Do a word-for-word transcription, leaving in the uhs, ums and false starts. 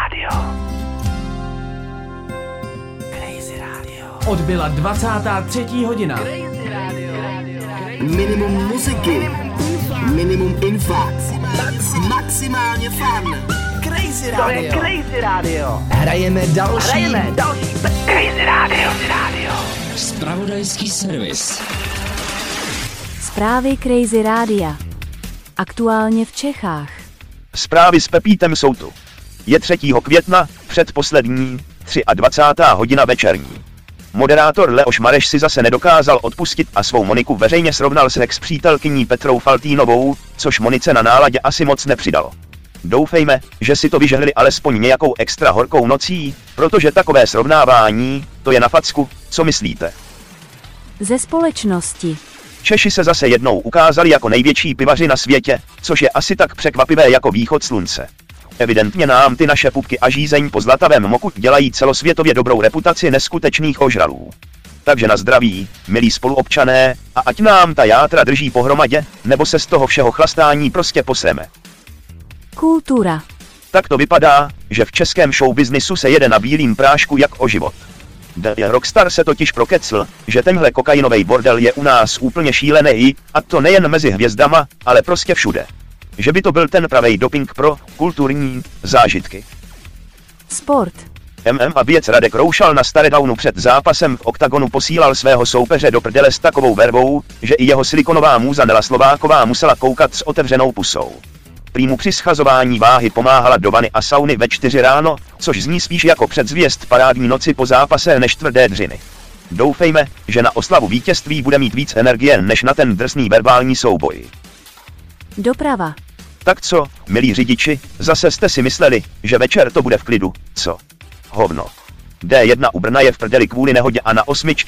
Radio. Crazy Radio. Odbyla dvacátá třetí hodina. Crazy Radio. Minimum muziky, minimum info, maximálně fun. Crazy Radio. To je Crazy Radio. Hrajeme další. Hrajeme další. Crazy Radio. Radio. Zpravodajský servis. Zprávy Crazy Rádia. Aktuálně v Čechách. Zprávy s Pepítem jsou tu. Je třetího května, předposlední, dvacátá třetí hodina večerní. Moderátor Leoš Mareš si zase nedokázal odpustit a svou Moniku veřejně srovnal s ex-přítelkyní Petrou Faltýnovou, což Monice na náladě asi moc nepřidalo. Doufejme, že si to vyžehli alespoň nějakou extra horkou nocí, protože takové srovnávání, to je na facku, co myslíte? Ze společnosti. Češi se zase jednou ukázali jako největší pivaři na světě, což je asi tak překvapivé jako východ slunce. Evidentně nám ty naše pupky a žízeň po zlatavém moku dělají celosvětově dobrou reputaci neskutečných ožralů. Takže na zdraví, milí spoluobčané, a ať nám ta játra drží pohromadě, nebo se z toho všeho chlastání prostě poseme. Kultura. Tak to vypadá, že v českém showbiznisu se jede na bílým prášku jak o život. The Rockstar se totiž prokecl, že tenhle kokainovej bordel je u nás úplně šílený, a to nejen mezi hvězdama, ale prostě všude. Že by to byl ten pravej doping pro kulturní zážitky. Sport. M M A věc Radek Roušal na Staredownu před zápasem v oktagonu posílal svého soupeře do prdele s takovou vervou, že i jeho silikonová můza Nela Slováková musela koukat s otevřenou pusou. Prý mu při schazování váhy pomáhala do vany a sauny ve čtyři ráno, což zní spíš jako předzvěst parádní noci po zápase než tvrdé dřiny. Doufejme, že na oslavu vítězství bude mít víc energie než na ten drsný verbální souboj. Doprava. Tak co, milí řidiči, zase jste si mysleli, že večer to bude v klidu, co? Hovno. D jedna u Brna je v prdeli kvůli nehodě a na osmičce